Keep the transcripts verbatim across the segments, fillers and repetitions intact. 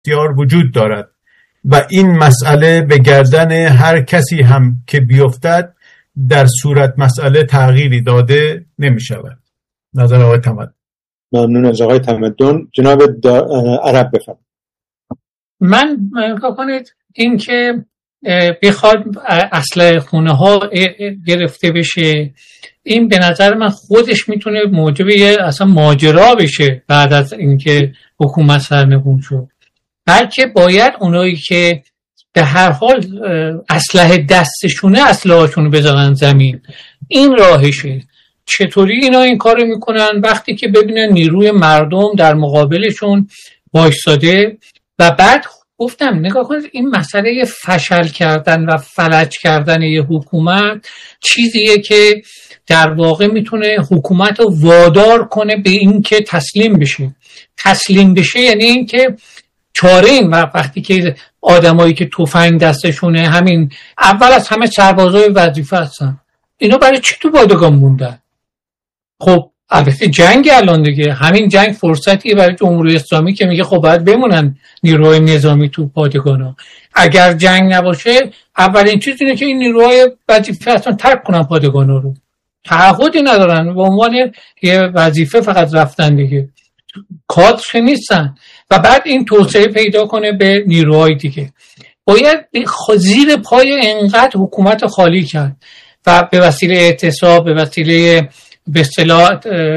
اختیار وجود دارد و این مسئله به گردن هر کسی هم که بیفتد در صورت مسئله تغییری داده نمی شود. نظر آقای تمدن. ممنون از آقای تمدن. جناب عرب بفرمایید. من نگاه کنید این که بخواد اسلحه خونه ها گرفته بشه، این به نظر من خودش میتونه موجب یه اصلا ماجرا بشه بعد از اینکه حکومت سرنگون شد. بلکه باید اونایی که به هر حال اسلحه دستشونه اسلحه‌شون رو بذارن زمین. این راهشه. چطوری اینا این کارو میکنن؟ وقتی که ببینن نیروی مردم در مقابلشون وایساده. و بعد گفتم نگاه کنید این مسئله فشل کردن و فلج کردن یه حکومت چیزیه که در واقع میتونه حکومت رو وادار کنه به این که تسلیم بشه. تسلیم بشه یعنی این که چاره این وقتی که آدمایی که تفنگ دستشونه همین اول از همه سربازای وظیفه هستن، اینا برای چی تو پادگان موندن؟ خب البته جنگ الان دیگه، همین جنگ فرصتیه برای جمهوری اسلامی که میگه خب باید بمونن نیروهای نظامی تو پادگانا. اگر جنگ نباشه اولین چیز اینه که این نیروهای وظیفه اصلا ترک کنن پادگانا رو، تعهدی ندارن، به عنوان یه وظیفه فقط رفتن دیگه، کادر نیستن. و بعد این توسعه پیدا کنه به نیروهای دیگه. باید زیر پای انقدر حکومت خالی کرد و به وسیله اعتصاب، به وسیله به اصطلاح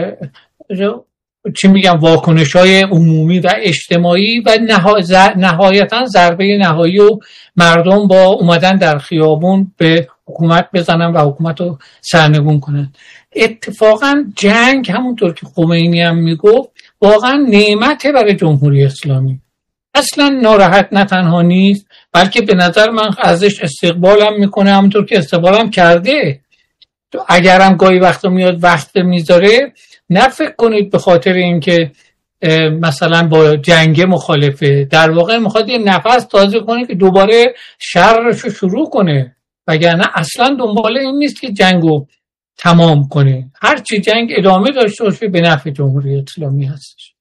چی میگم واکنش‌های عمومی و اجتماعی و نهایتاً ضربه نهایی و مردم با اومدن در خیابون به حکومت بزنن و حکومت رو سرنگون کنن. اتفاقاً جنگ همونطور که خمینی هم میگفت واقعاً نعمته برای جمهوری اسلامی. اصلاً ناراحت نه تنها نیست، بلکه به نظر من ازش استقبالم میکنه، همونطور که استقبالم کرده. اگرم گاهی وقتا میاد وقت میذاره، نه فکر کنید به خاطر اینکه مثلا با جنگ مخالفه، در واقع میخواد یه نفس تازه کنه که دوباره شرشو شروع کنه، وگرنه اصلا دنبال این نیست که جنگو تمام کنه. هرچی جنگ ادامه داشته باشه به نفع جمهوری اسلامی هستش.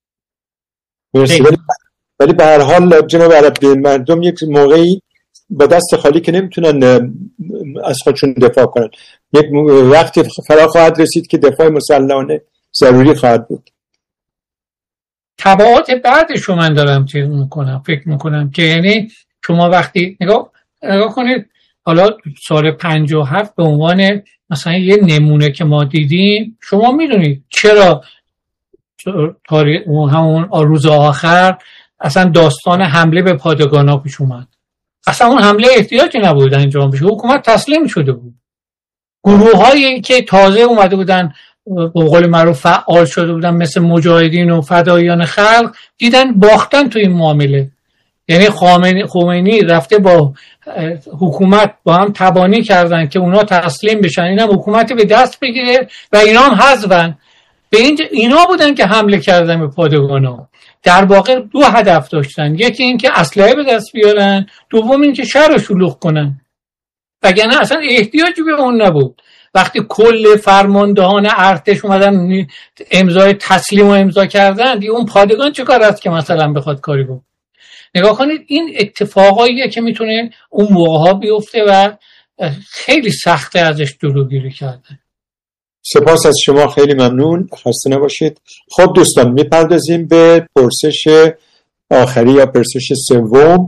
ولی به هر حال جناب عرب، مردم یک موقعی با دست خالی که نمیتونن از خودشون دفاع کنن، یک وقتی فرا خواهد رسید که دفاع مسلحانه ضروری خواهد بود. تبعات بعدش رو من دارم چیز میکنم، فکر میکنم که یعنی شما وقتی نگاه نگاه کنید، حالا سال پنجاه و هفت به عنوان مثلا یه نمونه که ما دیدیم، شما میدونید چرا تاریخ همون روز آخر اصلا داستان حمله به پادگانا پیش اومد؟ اصلا اون حمله احتیاجی نبود انجام بشه، حکومت تسلیم شده بود. گروه هایی که تازه اومده بودن به قول معروف فعال شده بودن مثل مجاهدین و فداییان خلق، دیدن باختن تو این معامله. یعنی خمینی رفته با حکومت با هم تبانی کردن که اونا تسلیم بشن، اینا حکومت به دست بگیره و اینا هم حذفن. به این اینا بودن که حمله کردن به پادگانا. در واقع دو هدف داشتن، یکی این که اسلحه به دست بیارن، دوم این که شهر رو شلوغ کنن. وگرنه اصلا احتیاجی به اون نبود. وقتی کل فرماندهان ارتش اومدن امضای تسلیم و امضا کردن، دیگه اون پادگان چه کار است که مثلا بخواد کاری بود؟ نگاه کنید این اتفاقاییه که میتونه اون موقع‌ها بیفته و خیلی سخته ازش جلوگیری کردن. سپاس از شما، خیلی ممنون، خسته نباشید. خب دوستان، میپردازیم به پرسش آخری یا پرسش سوم.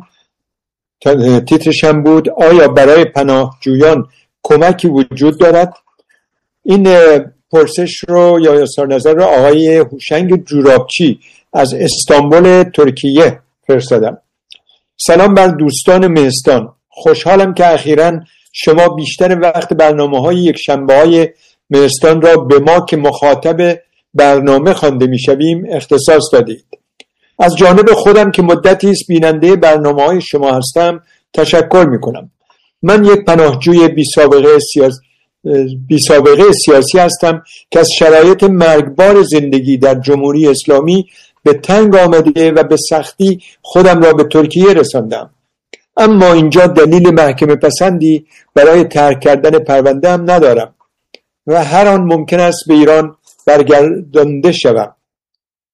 تیترش هم بود آیا برای پناهجویان کمکی وجود دارد؟ این پرسش رو یا اظهار نظر رو آقای هوشنگ جورابچی از استانبول ترکیه فرستادم. سلام بر دوستان مهستان، خوشحالم که اخیراً شما بیشتر وقت برنامه‌های یک شنبه‌های مهستان را به ما که مخاطب برنامه خوانده می‌شویم اختصاص دادید. از جانب خودم که مدتی است بیننده برنامه‌های شما هستم تشکر می‌کنم. من یک پناهجوی بی سابقه سیاسی بی سابقه سیاسی هستم که از شرایط مرگبار زندگی در جمهوری اسلامی به تنگ آمده و به سختی خودم را به ترکیه رساندم. اما اینجا دلیل محکمه پسندی برای ترک کردن پرونده هم ندارم و هر آن ممکن است به ایران برگردانده شوم.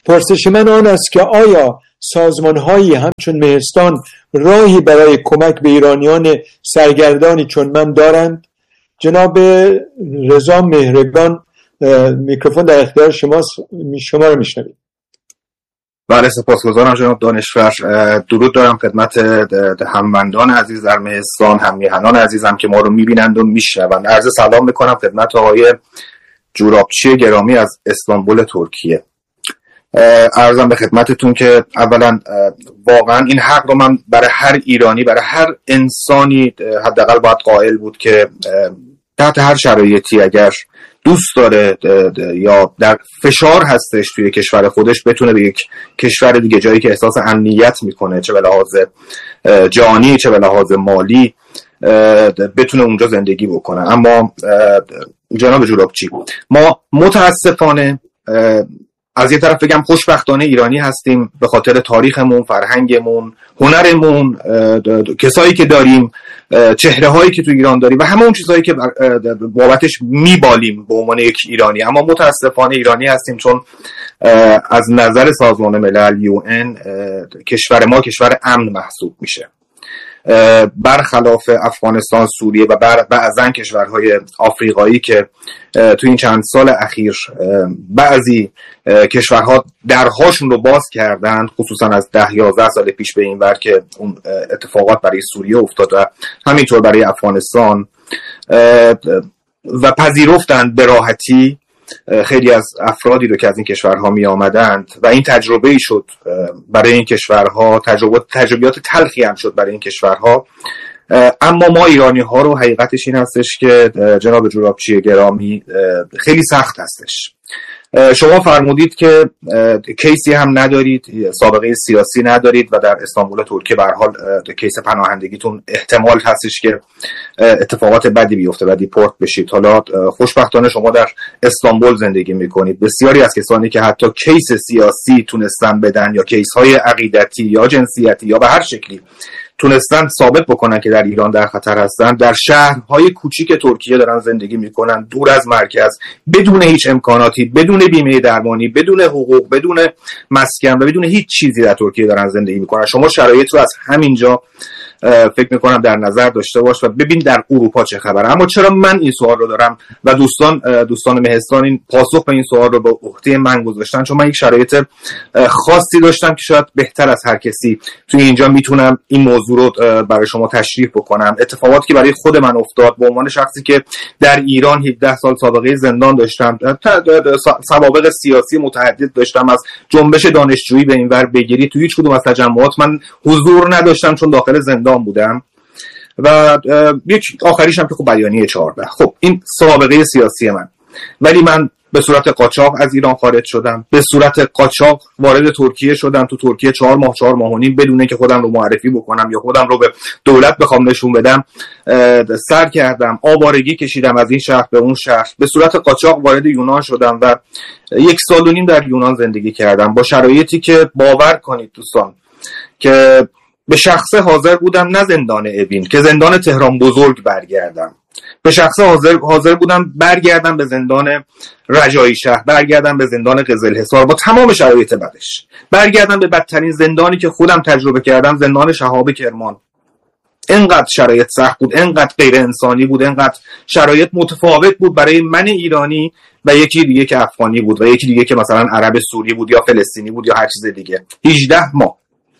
پرسش من آن است که آیا سازمان هایی همچون مهستان راهی برای کمک به ایرانیان سرگردانی چون من دارند؟ جناب رضا مهرگان، میکروفون در اختیار شماست، شما رو میشنوید. بله، سپاسگزارم جناب دانشور. درود دارم خدمت هموندان عزیز در مهستان، هم میهنان عزیزم که ما رو میبینند و میشنوند. عرض سلام میکنم خدمت آقای جورابچی گرامی از استانبول ترکیه. عرضم به خدمتتون که اولا واقعا این حق رو من برای هر ایرانی، برای هر انسانی حداقل باید قائل بود که تحت هر شرایطی اگر دوست داره یا در فشار هستش توی کشور خودش بتونه به یک کشور دیگه، جایی که احساس امنیت میکنه، چه به لحاظ جانی چه به لحاظ مالی، بتونه اونجا زندگی بکنه. اما جناب جورابچی، ما متاسفانه از یه طرف بگم خوشبختانه ایرانی هستیم به خاطر تاریخمون، فرهنگمون، هنرمون، کسایی که داریم، چهره هایی که تو ایران داریم و همه اون چیزهایی که بابتش میبالیم به عنوان یک ایرانی. اما متاسفانه ایرانی هستیم چون از نظر سازمان ملل یو ان کشور ما کشور امن محسوب میشه، برخلاف افغانستان، سوریه و بعضن کشورهای آفریقایی که تو این چند سال اخیر بعضی کشورها درهاشون رو باز کردن، خصوصا از ده یازده سال پیش به این ور که اون اتفاقات برای سوریه افتاد و همینطور برای افغانستان، و پذیرفتند به راحتی خیلی از افرادی رو که از این کشورها می آمدند و این تجربه‌ای شد برای این کشورها، تجربه تجربیات تلخی هم شد برای این کشورها. اما ما ایرانی ها رو حقیقتش این هستش که جناب جورابچی گرامی خیلی سخت هستش. شما فرمودید که کیسی هم ندارید، سابقه سیاسی ندارید و در استانبول ترکیه به هر حال کیس پناهندگیتون احتمال هستش که اتفاقات بدی بیفته و دیپورت بشید. حالا خوشبختانه شما در استانبول زندگی میکنید. بسیاری از کسانی که حتی کیس سیاسی تونستن بدن یا کیس های عقیدتی یا جنسیتی یا به هر شکلی تونستن ثابت بکنن که در ایران در خطر هستن، در شهرهای کوچیک ترکیه دارن زندگی میکنن، دور از مرکز، بدون هیچ امکاناتی، بدون بیمه درمانی، بدون حقوق، بدون مسکن و بدون هیچ چیزی در ترکیه دارن زندگی میکنن. شما شرایط رو از همینجا فکر میکنم در نظر داشته باش و ببین در اروپا چه خبره. اما چرا من این سوال رو دارم و دوستان دوستان مهستان این پاسخ به این سوال رو به عهده من گذاشتن؟ چون من یک شرایط خاصی داشتم که شاید بهتر از هر کسی توی اینجا میتونم این موضوع رو برای شما تشریح بکنم. اتفاقاتی که برای خود من افتاد به عنوان شخصی که در ایران هفده سال سابقه زندان داشتم، سوابق سیاسی متعدد داشتم، از جنبش دانشجویی به این ور بگیری تو هیچ کدوم از تجمعات من حضور نداشتم چون داخل زندان بودم و یک آخریش هم که خب بیانیه چهارده. خب این سابقه سیاسی من، ولی من به صورت قاچاق از ایران خارج شدم، به صورت قاچاق وارد ترکیه شدم. تو ترکیه چهار ماه چهار ماه و نیم بدون اینکه خودم رو معرفی بکنم یا خودم رو به دولت بخوام نشون بدم سر کردم، آوارگی کشیدم از این شهر به اون شهر، به صورت قاچاق وارد یونان شدم و یک سال و نیم در یونان زندگی کردم با شرایطی که باور کنید دوستان که به شخصه حاضر بودم نه زندان اوین که زندان تهران بزرگ برگردم، به شخصه حاضر حاضر بودم برگردم به زندان رجایی شهر، برگردم به زندان قزلحصار با تمام شرایط بدش، برگردم به بدترین زندانی که خودم تجربه کردم، زندان شهاب کرمان. انقدر شرایط سخت بود، انقدر غیر انسانی بود، انقدر شرایط متفاوت بود برای من ایرانی و یکی دیگه که افغانی بود و یکی دیگه که مثلا عرب سوری بود یا فلسطینی بود یا هر چیز دیگه. هجده ماه.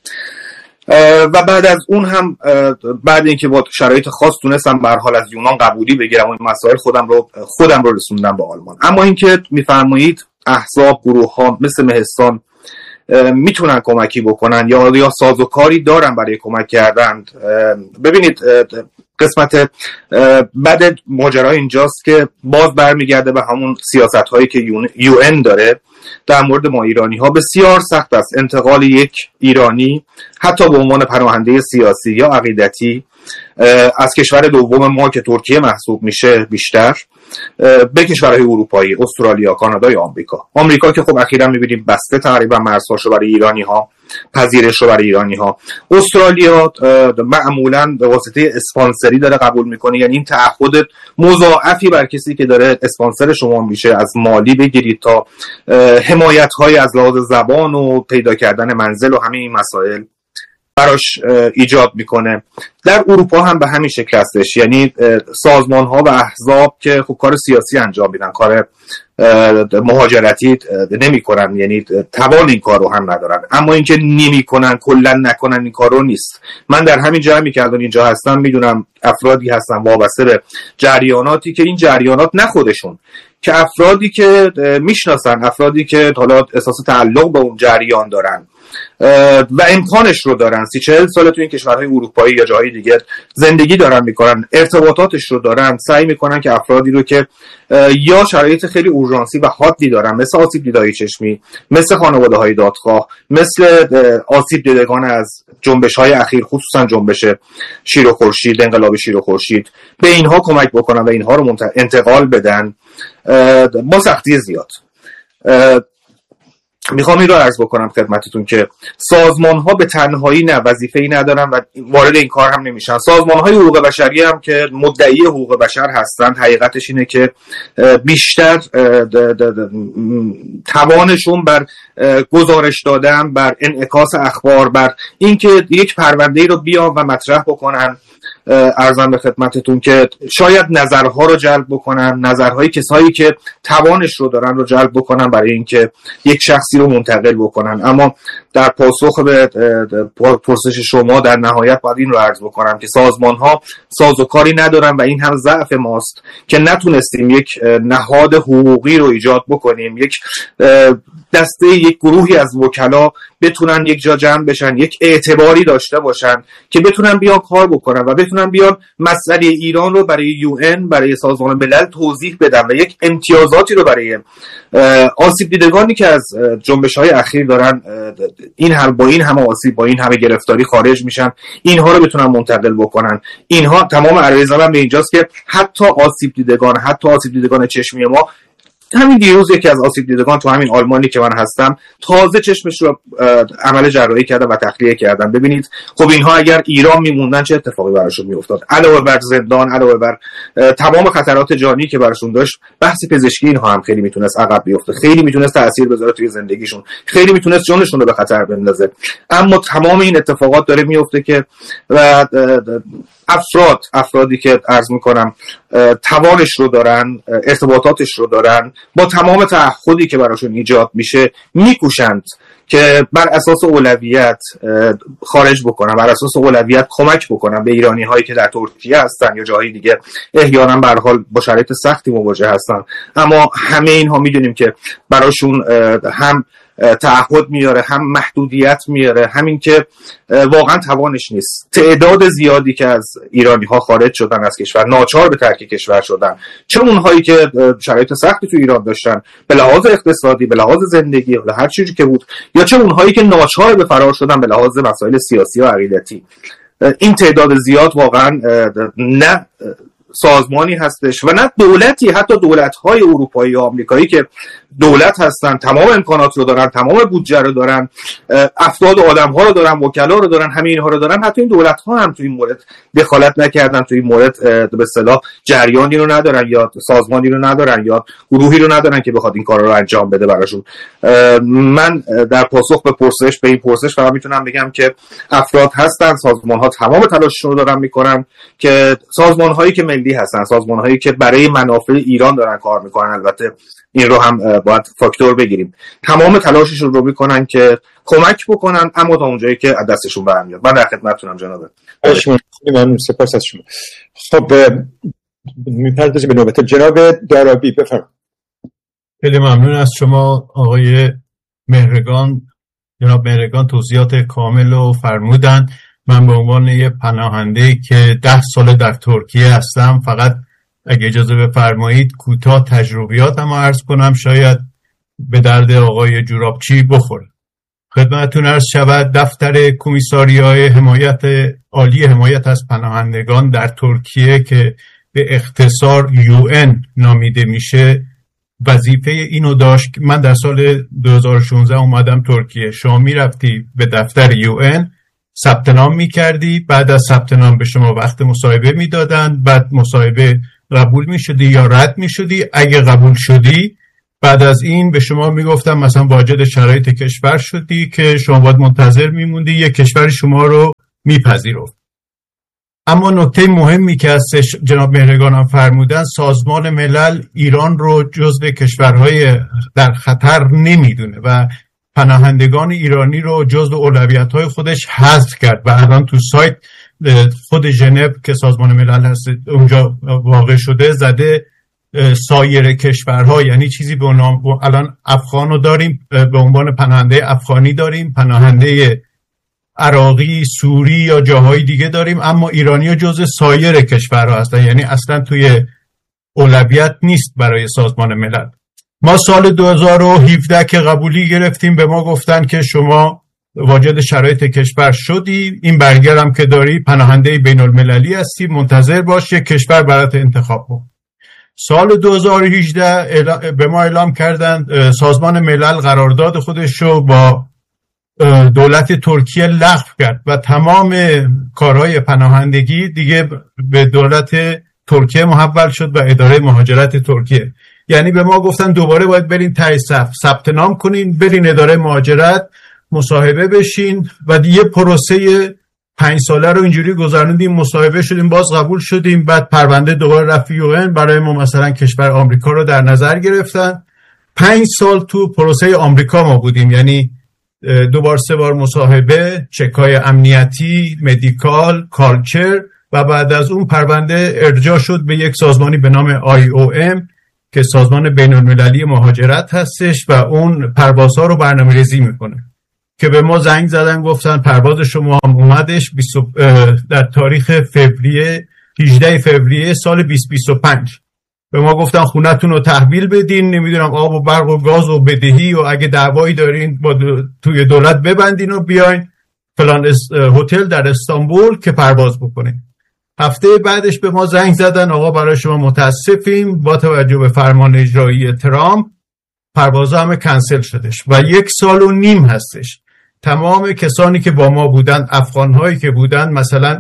و بعد از اون هم بعد اینکه با شرایط خاص تونستم به هر حال از یونان قبولی بگیرم و مسائل خودم رو خودم رو رسوندم به آلمان. اما اینکه میفرمایید احزاب، گروه ها مثل مهستان میتونن کمکی بکنن یا یا سازوکاری دارن برای کمک کردن، ببینید قسمت بعد ماجرا اینجاست که باز برمیگرده به همون سیاست هایی که یو ان داره در مورد ما ایرانی ها. بسیار سخت است انتقال یک ایرانی حتی به عنوان پناهنده سیاسی یا عقیدتی از کشور دوم ما که ترکیه محسوب میشه بیشتر به کشورهای اروپایی، استرالیا، کانادا یا آمریکا. آمریکا که خب اخیراً می‌بینیم بسته تقریبا مرزهاشو برای ایرانی‌ها، پذیرش رو برای ایرانی‌ها. استرالیا معمولاً به واسطه اسپانسری داره قبول میکنه، یعنی این تعهد مضاعفی بر کسی که داره اسپانسر شما میشه از مالی بگیرید تا حمایت‌های از لحاظ زبان و پیدا کردن منزل و همه این مسائل براش ایجاد میکنه. در اروپا هم به همین شکل هستش، یعنی سازمان ها و احزاب که خب کار سیاسی انجام میدن، کار مهاجرتی نمی کنن، یعنی توان این کار رو هم ندارن، اما اینکه نمی کنن کلا نکنن این کار رو نیست. من در همین جمعی که الان اینجا هستم میدونم افرادی هستن وابسته به جریاناتی که این جریانات نه خودشون، که افرادی که میشناسن، افرادی که حالا احساس تعلق به اون جریان دارن و امکانش رو دارن، سی چهل ساله تو این کشورهای اروپایی یا جاهای دیگه زندگی دارن میکنن، ارتباطاتش رو دارن، سعی میکنن که افرادی رو که یا شرایط خیلی اورژانسی و حادی دارن، مثل آسیب دیدهای چشمی، مثل خانواده های دادخواه، مثل آسیب دیدگان از جنبش های اخیر، خصوصا جنبش شیر و خورشید، انقلاب شیر و خورشید، به اینها کمک بکنن و اینها رو انتقال بدن با سختی زیاد. میخوام این رو عرض بکنم خدمتتون که سازمان ها به تنهایی نه وظیفه‌ای ندارن و وارد این کار هم نمیشن. سازمان های حقوق بشری هم که مدعی حقوق بشر هستن، حقیقتش اینه که بیشتر توانشون بر گزارش دادن، بر انعکاس اخبار، بر اینکه یک پرونده‌ای رو بیان و مطرح بکنن، عرضم به خدمتتون که شاید نظرها رو جلب بکنن، نظرهای کسایی که توانش رو دارن رو جلب بکنن برای اینکه یک شخصی رو منتقل بکنن. اما در پاسخ به پرسش شما در نهایت باید این رو عرض بکنم که سازمان ها سازوکاری ندارن و این هم ضعف ماست که نتونستیم یک نهاد حقوقی رو ایجاد بکنیم، یک دسته، یک گروهی از وکلا بتونن یک جا جمع بشن، یک اعتباری داشته باشن که بتونن بیان کار بکنن و بتونن بیان مسئله ایران رو برای یو ان، برای سازمان ملل توضیح بدن و یک امتیازاتی رو برای آسیب دیدگانی که از جنبش‌های اخیر دارن این هم با این همه آسیب، با این همه گرفتاری خارج میشن، اینها رو بتونن منتقل بکنن. اینها تمام عرضه من به اینجاست که حتی آسیب دیدگان، حتی آسیب دیدگان چشمی ما، همین دیروز یکی از آسیب دیدگان تو همین آلمانی که من هستم تازه چشمش رو عمل جراحی کردن و تخلیه کردن. ببینید خب اینها اگر ایران میموندن چه اتفاقی براشون میافتاد؟ علاوه بر زندان، علاوه بر تمام خطرات جانی که براشون داشت، بحث پزشکی اینها هم خیلی میتونست عقب بیفته، خیلی میتونست تاثیر بذاره توی زندگیشون، خیلی میتونست جانشون رو به خطر بندازه. اما تمام این اتفاقات داره میفته که و افراد افرادی که عرض میکنم توانش رو دارن، ارتباطاتش رو دارن، با تمام تعهدی که براشون ایجاد میشه میکوشند که بر اساس اولویت خارج بکنن، بر اساس اولویت کمک بکنن به ایرانی هایی که در ترکیه هستن یا جاهای دیگه احیانا به هر حال با شرایط سختی مواجه هستن. اما همه اینها میدونیم که براشون هم تعهد میاره، هم محدودیت میاره، همین که واقعا توانش نیست. تعداد زیادی که از ایرانی ها خارج شدن از کشور، ناچار به ترک کشور شدن، چه اونهایی که شرایط سختی تو ایران داشتن به لحاظ اقتصادی، به لحاظ زندگی، به هر چیزی که بود، یا چه اونهایی که ناچار به فرار شدن به لحاظ مسائل سیاسی و عقیدتی. این تعداد زیاد واقعا نه سازمانی هستش و نه دولتی، حتی دولت‌های اروپایی و آمریکایی که دولت هستن، تمام امکانات رو دارن، تمام بودجه رو دارن، افراد و آدم‌ها رو دارن، وکلا رو دارن، همه اینها رو دارن، حتی این دولت‌ها هم تو این مورد دخالت نکردن، تو این مورد به اصطلاح جریانی رو ندارن یا سازمانی رو ندارن یا گروهی رو ندارن که بخواد این کار رو انجام بده براشون. من در پاسخ به پرسش به این پرسش فقط میتونم بگم که افراد هستن، سازمان‌ها تمام تلاششون رو دارن میکنن که سازمان‌هایی که ملی هستن، سازمان‌هایی که برای منافع ایران دارن کار میکنن، البته این رو هم باید فاکتور بگیریم، تمام تلاششون رو میکنن که کمک بکنن، اما تا اونجایی که از دستشون برمیاد. من در خدمتتونم جناب. خیلی ممنون، سپاس از شما. خب میپردازیم به نوبت جناب دارابی، بفرمایید. خیلی ممنون از شما آقای مهرگان. جناب مهرگان توضیحات کامل رو فرمودن. من به عنوان یه پناهنده که ده سال در ترکیه هستم، فقط اگه اجازه بفرمایید کوتاه تجربیاتم رو عرض کنم، شاید به درد آقای جورابچی بخوره. خدمتتون عرض شود دفتر کمیساریای حمایت عالی حمایت از پناهندگان در ترکیه که به اختصار یو ان نامیده میشه وظیفه اینو داشت. من در سال دو هزار و شانزده اومدم ترکیه. شما میرفتی به دفتر یو ان ثبت نام میکردی، بعد از ثبت نام به شما وقت مصاحبه میدادن، بعد مصاحبه قبول میشدی یا رد میشدی. اگه قبول شدی بعد از این به شما میگفتم مثلا واجد شرایط کشور شدی که شما باید منتظر میموندی یک کشور شما رو میپذیرفت. اما نکته مهمی که هستش جناب مهرگان هم فرمودن، سازمان ملل ایران رو جزو کشورهای در خطر نمیدونه و پناهندگان ایرانی رو جزو اولویت‌های خودش حذف کرد و الان تو سایت خود ژنو که سازمان ملل هست اونجا واقع شده زده سایر کشورها، یعنی چیزی به نام الان افغانو داریم به عنوان پناهنده افغانی داریم، پناهنده عراقی، سوری یا جاهای دیگه داریم، اما ایرانی‌ها جزء سایر کشورها هستن، یعنی اصلا توی اولویت نیست برای سازمان ملل. ما سال دو هزار و هفده که قبولی گرفتیم به ما گفتن که شما واجد شرایط کشور شدی، این برگر هم که داری پناهنده بین المللی هستی، منتظر باش یک کشور برات انتخاب کن. سال دو هزار و هجده به ما اعلام کردن سازمان ملل قرارداد خودش رو با دولت ترکیه لغو کرد و تمام کارهای پناهندگی دیگه به دولت ترکیه محول شد و اداره مهاجرت ترکیه. یعنی به ما گفتن دوباره باید برین ته صف ثبت نام کنین، برین اداره مهاجرت مصاحبه بشین و دیگه پروسه پنج ساله رو اینجوری گذروندیم، مصاحبه شدیم، باز قبول شدیم، بعد پرونده دوباره رفت یو ان، برای ما مثلا کشور آمریکا رو در نظر گرفتن. پنج سال تو پروسه آمریکا ما بودیم، یعنی دو بار سه بار مصاحبه، چکای امنیتی، مدیکال، کالچر و بعد از اون پرونده ارجاع شد به یک سازمانی به نام آی او ام که سازمان بین المللی مهاجرت هستش و اون پروازها رو برنامه ریزی میکنه که به ما زنگ زدن گفتن پرواز شما هم اومدش در تاریخ فوریه هجده فوریه سال بیست بیست و پنج. به ما گفتن خونتون رو تحویل بدین، نمیدونم آب و برق و گاز و بدهی و اگه دعوایی دارین با دو... توی دولت ببندین و بیاین فلان اس... هتل در استانبول که پرواز بکنین. هفته بعدش به ما زنگ زدن آقا برای شما متاسفیم، با توجه به فرمان اجرایی ترامپ پروازها همه کنسل شدش و یک سال و نیم هستش تمام کسانی که با ما بودن، افغانهایی که بودن، مثلا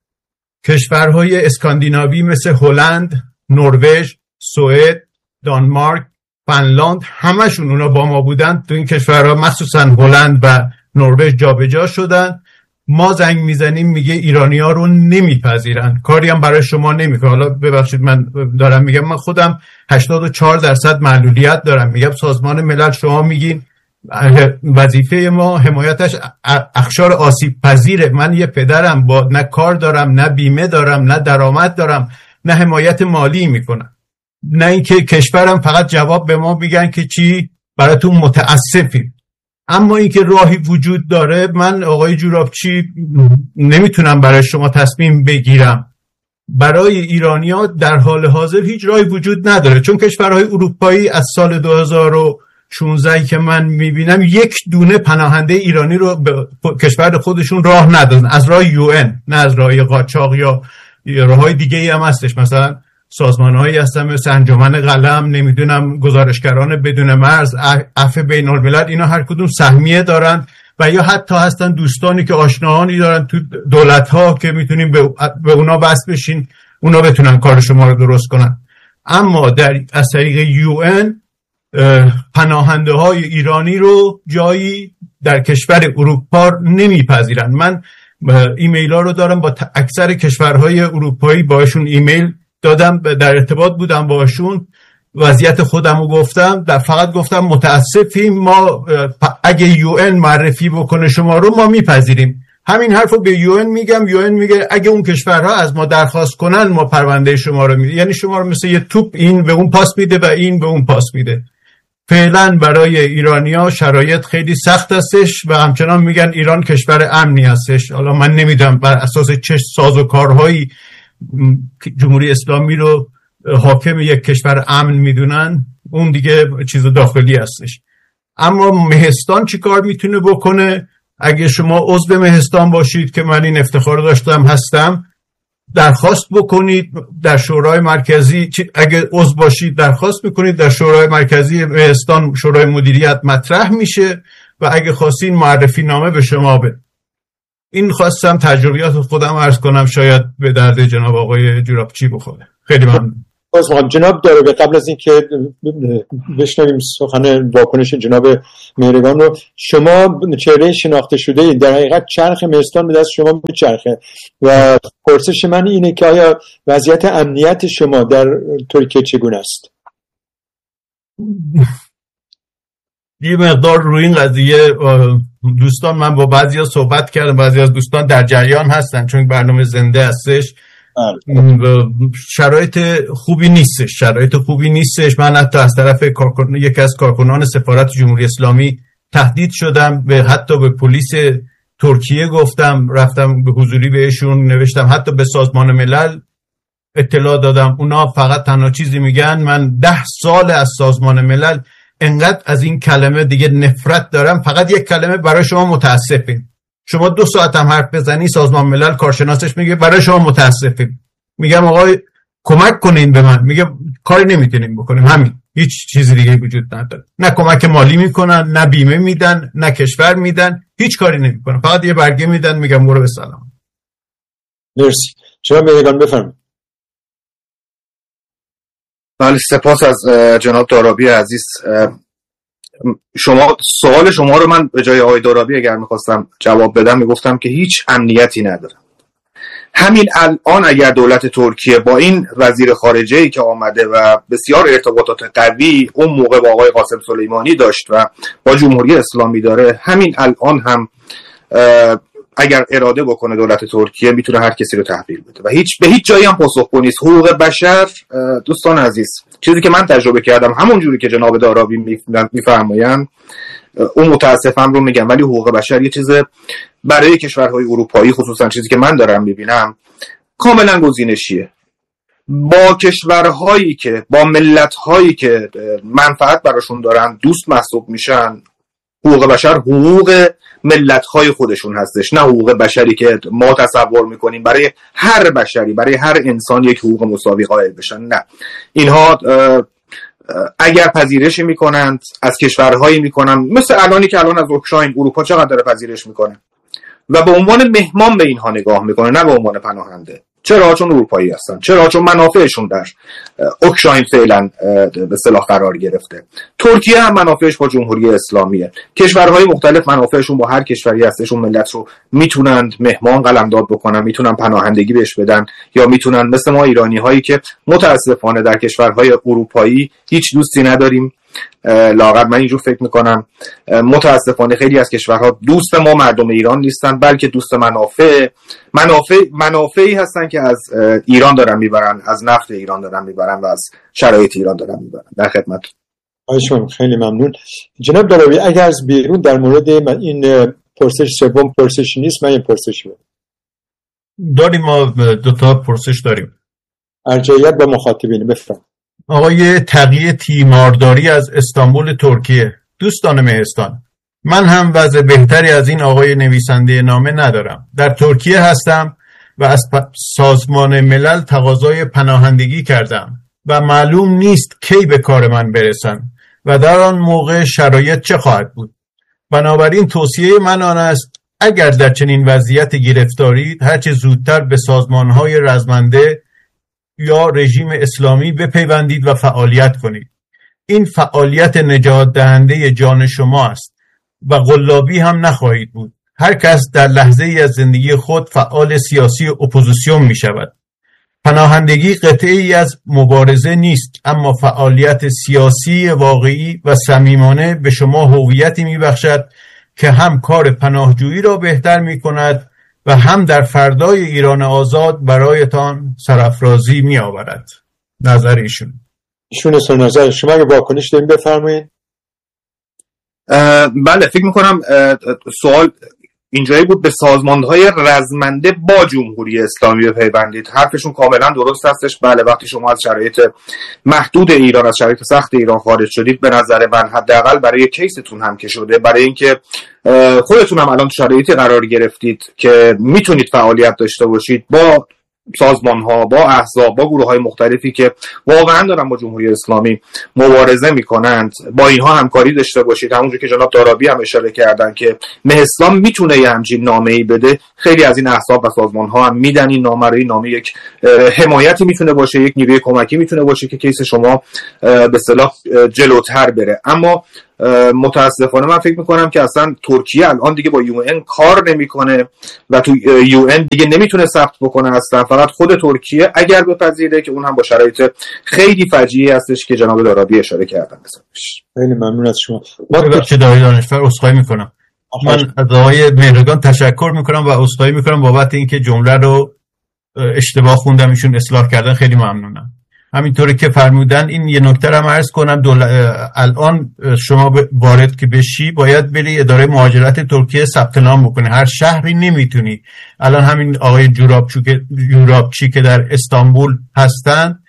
کشورهای اسکاندیناوی مثل هلند، نروژ، سوئد، دانمارک، فنلاند، همشون اونا با ما بودن. تو این کشورها مخصوصا هلند و نروژ جابجا شدن. ما زنگ میزنیم میگه ایرانی ها رو نمیپذیرن، کاری هم برای شما نمیکنه. حالا ببخشید من دارم میگم، من خودم هشتاد و چهار درصد معلولیت دارم، میگم سازمان ملل شما میگین وظیفه ما حمایتش اقشار آسیب پذیره. من یه پدرم با نه کار دارم، نه بیمه دارم، نه درآمد دارم، نه حمایت مالی میکنم، نه اینکه کشورم فقط جواب به ما میگن که چی براتون متاسفیم. اما اینکه راهی وجود داره، من آقای جورابچی نمیتونم برای شما تصمیم بگیرم. برای ایرانی‌ها در حال حاضر هیچ راهی وجود نداره، چون کشورهای اروپایی از سال دو هزار و شانزده که من میبینم یک دونه پناهنده ایرانی رو به کشور خودشون راه ندادن، از راه یو ان، نه از راه قاچاق یا راههای دیگه هم هستش. مثلا سازمان‌هایی هستن مثل انجمن قلم، نمیدونم گزارشگران بدون مرز، عفو بین الملل، اینا هر کدوم سهمیه دارن و یا حتی هستن دوستانی که آشناهانی دارن تو دولت‌ها که میتونیم به, به اونا وصل بشین، اونا بتونن کار شما رو درست کنن. اما در از طریق یو ان پناهنده های ایرانی رو جایی در کشور اروپا نمیپذیرن. من ایمیل ها رو دارم با اکثر کشورهای اروپایی، باشون ایمیل دادم، در ارتباط بودم باشون، وضعیت خودم رو گفتم، در فقط گفتم متاسفیم، ما اگه یو ان معرفی بکنه شما رو ما میپذیریم. همین حرف رو به یو ان میگم، یو ان میگه اگه اون کشورها از ما درخواست کنن ما پرونده شما رو میدیم. یعنی شما رو مثل یه توپ این به اون پاس میده و این به اون پاس میده. فعلا برای ایرانی‌ها شرایط خیلی سخت هستش و همچنان میگن ایران کشور امنی هستش. حالا من نمیدونم بر اساس چه سازوکارهایی جمهوری اسلامی رو حاکم یک کشور امن میدونن، اون دیگه چیز داخلی هستش. اما مهستان چی کار میتونه بکنه؟ اگه شما عضو مهستان باشید که من این افتخار داشتم هستم، درخواست بکنید در شورای مرکزی، اگه عضو باشید درخواست بکنید در شورای مرکزی مهستان، شورای مدیریت مطرح میشه و اگه خواستین معرفی نامه به شما بده. این خواستم تجربیات خودم عرض کنم، شاید به درد جناب آقای جورابچی بخوره. خیلی ممنون. جناب داره به قبل از اینکه بشنویم سخن واکنش جناب مهرگان رو، شما چهره شناخته شده اید، در حقیقت چرخ مهستان به دست شما میچرخه و پرسش من اینه که آیا وضعیت امنیت شما در ترکیه چگونه است؟ یه مقدار روی این قضیه دوستان، من با بعضی ها صحبت کردم، بعضی از دوستان در جریان هستن چون برنامه زنده هستش. شرایط خوبی نیستش شرایط خوبی نیستش من حتی از طرف کارکن... یکی از کارکنان سفارت جمهوری اسلامی تهدید شدم، به حتی به پلیس ترکیه گفتم، رفتم به حضوری بهشون نوشتم، حتی به سازمان ملل اطلاع دادم. اونا فقط تنها چیزی میگن، من ده سال از سازمان ملل انقدر از این کلمه دیگه نفرت دارم، فقط یک کلمه برای شما متاسفیم. شما دو ساعت هم حرف بزنی سازمان ملل کارشناسش میگه برای شما متاسفیم. میگم آقای کمک کنین به من، میگه کاری نمیتونیم بکنیم، همین، هیچ چیزی دیگه وجود نداره. نه کمک مالی میکنن، نه بیمه میدن، نه کشور میدن، هیچ کاری نمیکنن، فقط یه برگه میدن میگم برو به سلام. مرسی. شما مهرگان بفرمایید. بله، سپاس از جناب دارابی عزیز. شما سوال شما رو من به جای آقای دارابی اگر میخواستم جواب بدم میگفتم که هیچ امنیتی نداره. همین الان اگر دولت ترکیه با این وزیر خارجه‌ای که آمده و بسیار ارتباطات قوی اون موقع با آقای قاسم سلیمانی داشت و با جمهوری اسلامی داره، همین الان هم اگر اراده بکنه دولت ترکیه میتونه هر کسی رو تحویل بده و هیچ به هیچ جایی هم پاسخگو نیست. حقوق بشر دوستان عزیز، چیزی که من تجربه کردم همون جوری که جناب دارابی میفرمایند، اون متاسفم رو میگم، ولی حقوق بشر یه چیز برای کشورهای اروپایی خصوصا چیزی که من دارم میبینم کاملا گزینشیه. با کشورهایی که با ملت‌هایی که منفعت براشون دارن دوست محسوب میشن، حقوق بشر حقوق ملت‌های خودشون هستش، نه حقوق بشری که ما تصور میکنیم برای هر بشری، برای هر انسان یک حقوق مساوی قائل بشن. نه، اینها اگر پذیرش میکنند از کشورهایی میکنن مثل الانی که الان از اوکراین اروپا چقدر داره پذیرش میکنه و به عنوان مهمان به اینها نگاه میکنه، نه به عنوان پناهنده. چرا؟ چون اروپایی هستن. چرا؟ چون منافعشون در اوکراین فعلا به اصطلاح قرار گرفته. ترکیه هم منافعش با جمهوری اسلامیه. کشورهای مختلف منافعشون با هر کشوری هستش. اون ملت رو میتونن مهمان قلمداد بکنن، میتونن پناهندگی بهش بدن، یا میتونن مثل ما ایرانی هایی که متاسفانه در کشورهای اروپایی هیچ دوستی نداریم، لااقل من اینجور فکر میکنم، متاسفانه خیلی از کشورها دوست ما مردم ایران نیستن، بلکه دوست منافع منافع منافعی هستن که از ایران دارن میبرن، از نفت ایران دارن میبرن و از شرایط ایران دارن میبرن. در خدمت. آیشون خیلی ممنون. جناب دارابی، اگر از بیرون در مورد این پرسش سوم پرسشی نیست، من این پرسشی داریم. ما دو تا پرسش داریم. ارجحیت با مخاطبین. بفرمایید. آقای تقی تیمارداری از استانبول ترکیه: دوستان مهستان، من هم وضع بهتری از این آقای نویسنده نامه ندارم. در ترکیه هستم و از سازمان ملل تقاضای پناهندگی کردم و معلوم نیست کی به کار من برسن و در آن موقع شرایط چه خواهد بود. بنابراین توصیه من آن است اگر در چنین وضعیت گرفتارید هرچه زودتر به سازمانهای رزمنده یا رژیم اسلامی بپیوندید و فعالیت کنید. این فعالیت نجات دهنده جان شما است و قلابی هم نخواهید بود. هر کس در لحظه ای از زندگی خود فعال سیاسی اپوزیسیون می شود. پناهندگی قطعه ای از مبارزه نیست، اما فعالیت سیاسی واقعی و صمیمانه به شما هویتی می بخشد که هم کار پناهجویی را بهتر می کند و هم در فردای ایران آزاد برایتان سرافرازی می آورد. نظر ایشون. ایشون اصلا نظر شما اگه واکنش داریم بفرمایید. بله، فکر میکنم سوال اینجایی بود به سازمانهای رزمنده با جمهوری اسلامی بپیوندید. حرفشون کاملا درست هستش. بله، وقتی شما از شرایط محدود ایران، از شرایط سخت ایران خارج شدید، به نظر من حداقل برای کیستون هم که شده، برای اینکه خودتون هم الان شرایطی قرار گرفتید که میتونید فعالیت داشته باشید، با سازمان ها، با احزاب، با گروه های مختلفی که واقعا دارن با جمهوری اسلامی مبارزه میکنند با اینها همکاری داشته باشید. همونجور که جناب دارابی هم اشاره کردن که مه‌اسلام میتونه یه همچین نامه‌ای بده، خیلی از این احزاب و سازمان ها هم میدن این نامه رو. این نامه یک حمایتی میتونه باشه، یک نیروی کمکی میتونه باشه که کیس شما به اصطلاح جلوتر بره. اما متاسفانه من فکر میکنم که اصلا ترکیه الان دیگه با یو ان کار نمیکنه و تو یو ان دیگه نمیتونه ثبت بکنه اصلا. فقط خود ترکیه اگر بپذیره که اون هم با شرایط خیلی فجیعی هستش که جناب دارابی اشاره کردن. خیلی ممنون از شما. ببخشید آقای دانشور، عذرخواهی میکنم. من از آقای مهرگان تشکر میکنم و عذرخواهی میکنم بابت اینکه جمله رو اشتباه خوندم، ایشون اصلاح کردن، خیلی ممنونم. همینطوری که فرمودن این یه نکته رو عرض کنم، دول... الان شما وارد که بشی باید بری اداره مهاجرت ترکیه ثبت نام بکنی. هر شهری نمیتونی. الان همین آقای جورابچی که جورابچی که در استانبول هستن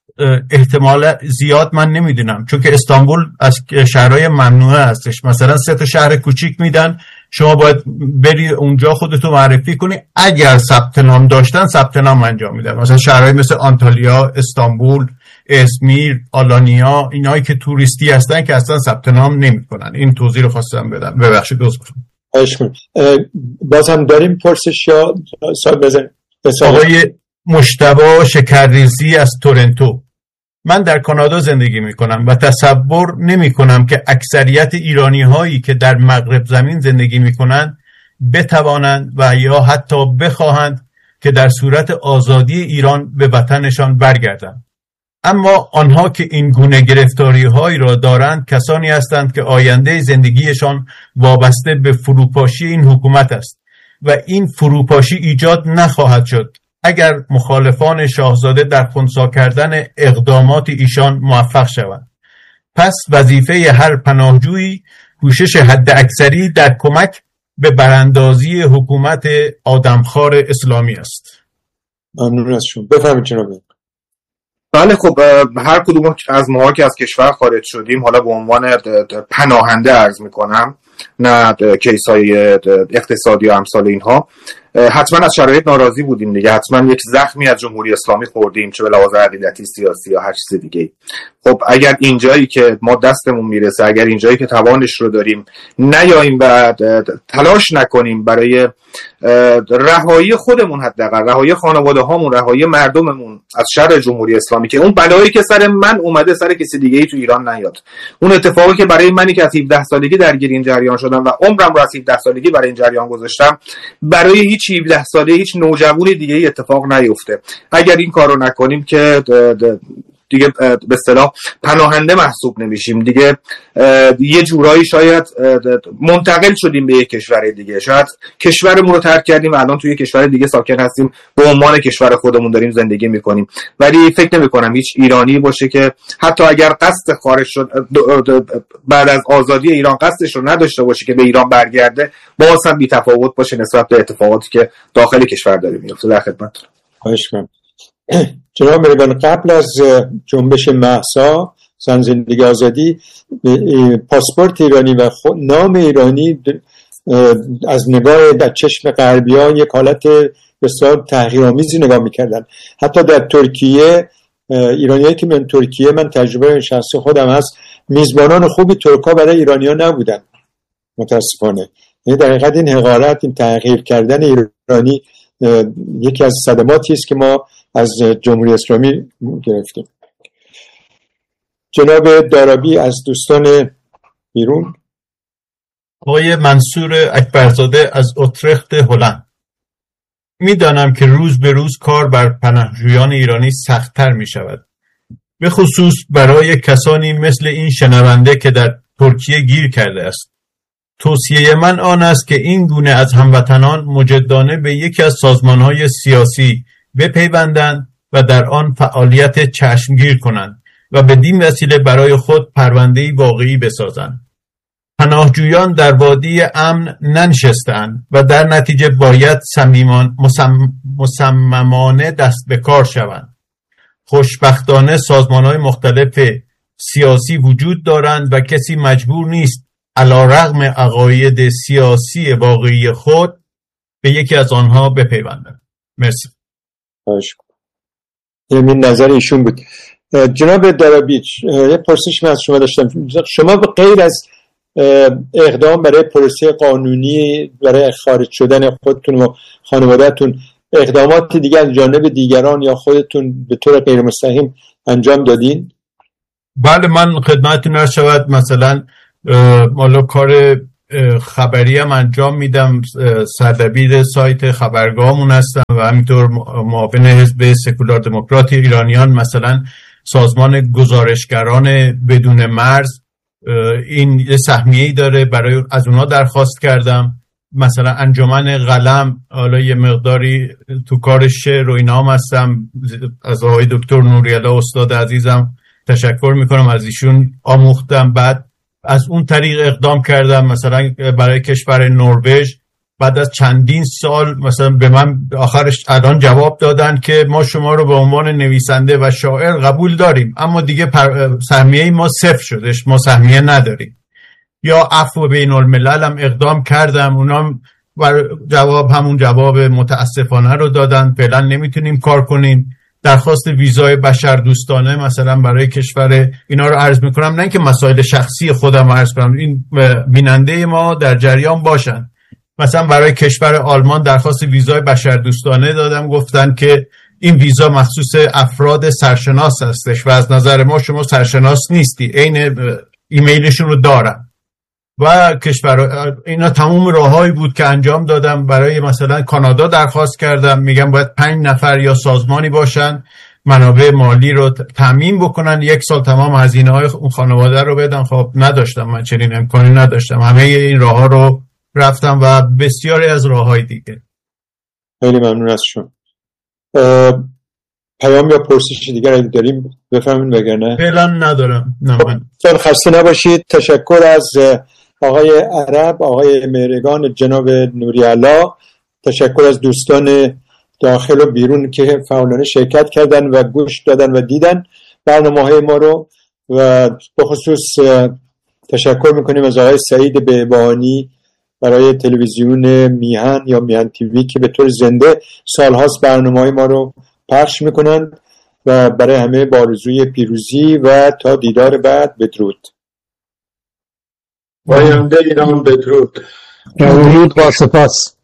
احتمال زیاد من نمیدونم، چون که استانبول از شهرهای ممنوعه هستش. مثلا سه تا شهر کوچیک میدن، شما باید بری اونجا خودتو معرفی کنی. اگر ثبت نام داشتن ثبت نام انجام میدن. مثلا شهرهای مثل آنتالیا، استانبول، ازمیر، آلانیا، اینایی که توریستی هستن که اصلا ثبت نام نمیکنن. این توضیح رو خواستم بدم. ببخشید دوستان. باز هم داریم پرسش یا سوال بزنیم. آقای مجتبی شکرریزی از تورنتو: من در کانادا زندگی می کنم و تصور نمی کنم که اکثریت ایرانی هایی که در مغرب زمین زندگی می کنند بتوانند و یا حتی بخواهند که در صورت آزادی ایران به وطنشان برگردند. اما آنها که این گونه گرفتاری هایی را دارند کسانی هستند که آینده زندگیشان وابسته به فروپاشی این حکومت است و این فروپاشی ایجاد نخواهد شد اگر مخالفان شاهزاده در خنثی کردن اقدامات ایشان موفق شوند. پس وظیفه هر پناهجویی کوشش حد اکثری در کمک به براندازی حکومت آدمخوار اسلامی است. ممنون از شما. بفرمایید جناب. بله خب هر کدوم از ما که از کشور خارج شدیم، حالا به عنوان پناهنده عرض میکنم، نه کیسای اقتصادی و امثال اینها، حتما از شرایط ناراضی بودیم دیگه. حتما یک زخمی از جمهوری اسلامی خوردیم، چه به لحاظ عقیدتی، سیاسی یا هر چیز دیگه. خب اگر اینجایی که ما دستمون میرسه، اگر اینجایی که توانش رو داریم نیاییم و تلاش نکنیم برای رهایی خودمون، حداقل رهایی خانواده هامون، رهایی مردممون از شر جمهوری اسلامی، که اون بلایی که سر من اومده سر کسی دیگه ای تو ایران نیاد. اون اتفاقی که برای منی که از هفده سالگی درگیر این جریان شدم و عمرم رو از هفده سالگی برای این جریان گذاشتم، برای هیچ هفده ساله هیچ نوجوان دیگه ای اتفاق نیفته. اگر این کارو نکنیم که دیگه به اصطلاح پناهنده محسوب نمیشیم دیگه. یه جورایی شاید منتقل شدیم به یک کشور دیگه، شاید کشورمون رو ترک کردیم و الان توی یک کشور دیگه ساکن هستیم، به عنوان کشور خودمون داریم زندگی میکنیم. ولی فکر نمی کنم هیچ ایرانی باشه که حتی اگر قصد خارج شد بعد از آزادی ایران قصدش رو نداشته باشه که به ایران برگرده، باز هم بی تفاوت باشه نسبت به اتفاقاتی که داخل کشور داره میفته. در خدمت. خواهش می‌کنم. جناب مهرگان، قبل از جنبش مهسا زن زندگی آزادی، پاسپورت ایرانی و نام ایرانی از نگاه در چشم غربیان یک حالت بسیار تحقیرآمیزی نگاه میکردن. حتی در ترکیه، ایرانیایی که من ترکیه، من تجربه شخصی خودم هست، میزبانان خوبی ترکا برای ایرانی‌ها نبودن متاسفانه. یعنی در حقیقت این حقارت، این تحقیر کردن ایرانی یکی از صدماتی است که ما از جمهوری اسلامی گرفتیم. جناب دارابی از دوستان بیرون. آقای منصور اکبرزاده از اترخت هلند: میدانم که روز به روز کار بر پناهجویان ایرانی سخت‌تر می شود، به خصوص برای کسانی مثل این شنونده که در ترکیه گیر کرده است. توصیه من آن است که این گونه از هموطنان مجدانه به یکی از سازمان‌های سیاسی بپیوندند و در آن فعالیت چشمگیر کنند و بدین وسیله برای خود پرونده‌ای واقعی بسازند. پناهجویان در وادی امن ننشستند و در نتیجه باید صمیمان مسم... مصممانه دست به کار شوند. خوشبختانه سازمان‌های مختلف سیاسی وجود دارند و کسی مجبور نیست علی‌رغم عقاید سیاسی واقعی خود به یکی از آنها بپیوندد. مرسی. خواهش کنم. این نظر ایشون بود. جناب دارابیچ، یه پرسش من از شما داشتم. شما به غیر از اقدام برای پروسه قانونی برای خارج شدن خودتون و خانوادهتون اقدامات دیگر از جانب دیگران یا خودتون به طور غیر مستقیم انجام دادین؟ بله، من خدمتتون عرض شود مثلا مالا کار خبری هم انجام میدم، سردبیر سایت خبرگاهمون هستم و همینطور معاون حزب سکولار دموکرات ایرانیان. مثلا سازمان گزارشگران بدون مرز این یه سهمیه‌ای داره، برای از اونا درخواست کردم. مثلا انجمن قلم، حالا یه مقداری تو کار شعر و اینا هم هستم، از آقای دکتر نوری‌الله استاد عزیزم تشکر میکنم، از ایشون آموختم. بعد از اون طریق اقدام کردم مثلا برای کشور نروژ. بعد از چندین سال مثلا به من آخرش الان جواب دادن که ما شما رو به عنوان نویسنده و شاعر قبول داریم، اما دیگه سهمیه ما صفر شدش، ما سهمیه نداریم. یا عفو بین الملل هم اقدام کردم، اونام جواب همون جواب متاسفانه رو دادن، فعلا نمیتونیم کار کنیم. درخواست ویزای بشردوستانه مثلا برای کشور، اینا رو عرض میکنم، نه اینکه مسائل شخصی خودم عرض کنم، این بیننده ما در جریان باشن. مثلا برای کشور آلمان درخواست ویزای بشردوستانه دادم، گفتن که این ویزا مخصوص افراد سرشناس هستش و از نظر ما شما سرشناس نیستی. عین ایمیلشون رو دارم. و کشور اینا تمام راههایی بود که انجام دادم. برای مثلا کانادا درخواست کردم، میگم باید پنج نفر یا سازمانی باشن منابع مالی رو تامین بکنن، یک سال تمام هزینه های اون خانواده رو بدن. خب نداشتم، من چنین امکانی نداشتم. همه این راه ها رو رفتم و بسیاری از راه های دیگه. خیلی ممنون از شما. پیام یا پرسش دیگر اگه داریم بفرمایید، وگرنه فعلا ندارم. نه من خسته نباشید. تشکر از آقای عرب، آقای مهرگان، جناب نوری‌الله. تشکر از دوستان داخل و بیرون که فعالانه شرکت کردن و گوش دادن و دیدن برنامه‌های ما رو. و به خصوص تشکر میکنیم از آقای سعید بهبانی برای تلویزیون میهن یا میهن تیوی که به طور زنده سالهاست برنامه‌های ما رو پخش میکنن. و برای همه با آرزوی پیروزی و تا دیدار بعد، بدرود. پاینده ایران، بدرود. درود با سپاس.